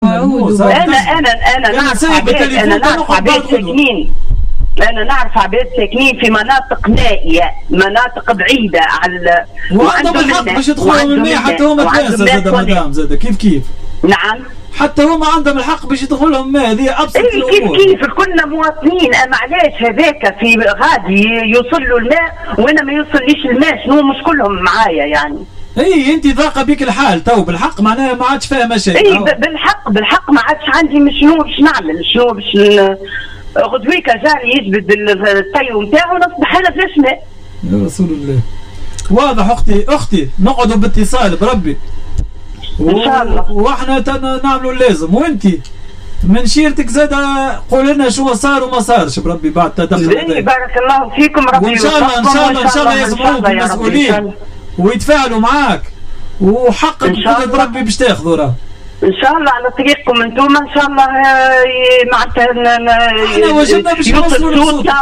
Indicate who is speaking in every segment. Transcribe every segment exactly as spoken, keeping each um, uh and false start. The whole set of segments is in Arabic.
Speaker 1: وعود.
Speaker 2: انا انا انا نعرف عباد انا نعرف عباد ساكنين انا نعرف عباد ساكنين في مناطق نائيه، مناطق بعيده على
Speaker 3: وعندهم الحق باش يدخلوا من الماء حتى هما ثلاثه زاد مدام زاد كيف كيف.
Speaker 2: نعم
Speaker 3: حتى هما عندهم الحق باش يدخلوا لهم ماء، هذه ابسط
Speaker 2: الامور. كيف كيف كلنا مواطنين، اما علاش هذاك في غادي يوصل له الماء وانا ما يوصليش الماء؟ شنو مش كلهم معايا يعني؟
Speaker 3: اي انت ضاقه بك الحال تو بالحق معناها ما عادش فيها مشاكل.
Speaker 2: اي بالحق بالحق ما عادش عندي شنو باش نعمل، شنو باش غدويكا جاني يجبد الطيو نتاعو نصبح انا بلاش ماء.
Speaker 3: يا رسول الله. واضح اختي اختي نقعدوا باتصال بربي
Speaker 2: ان شاء الله،
Speaker 3: واحنا نعملوا اللازم. وانت من شيرتك زاد قول لنا شو صار وما صارش بربي بعد تدخل.
Speaker 2: بارك الله فيكم ربي.
Speaker 3: وان شاء الله ان شاء الله ان شاء الله يسمعوك المسؤولين ويتفاعلوا معاك، وحقك بقدر ربي باش تاخذوا راه
Speaker 2: ان شاء الله على طريقكم انتم ان شاء الله. معناتها
Speaker 3: احنا واجبنا باش نوصلوا للصوت.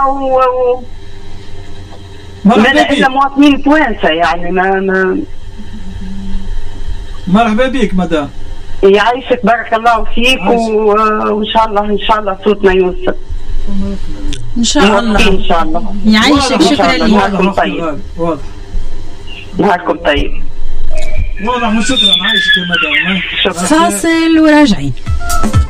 Speaker 2: مرحبا بك. احنا مواطنين توانسه يعني ما, ما
Speaker 3: مرحبا بك مدام.
Speaker 2: يعيشك بارك الله فيك. وان شاء الله ان شاء الله صوتنا يوصل
Speaker 1: ان شاء الله
Speaker 2: ان شاء الله.
Speaker 1: يعيشك. شكرا لك.
Speaker 2: نهاركم طيب.
Speaker 3: واضح
Speaker 2: نهاركم طيب.
Speaker 3: واضح وشكرا. عايشك يا مدام.
Speaker 1: فاصل وراجعين.